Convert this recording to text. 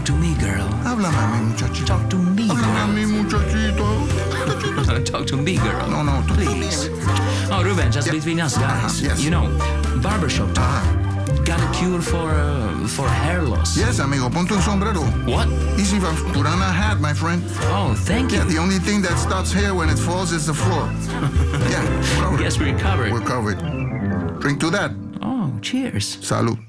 to me, girl. Háblame a mí, muchachito. Talk to me, Háblame a girl. mí, muchachito. Talk to me, girl. No, please. Oh, Ruben, just between us guys. Yes. You know, barbershop talk. Got a cure for hair loss. Yes, amigo, ponte un sombrero. What? Easy from Turana hat, my friend. Oh, thank you. Yeah, the only thing that stops hair when it falls is the floor. Yeah, covered. Yes, we're covered. We're covered. Drink to that. Oh, cheers. Salud.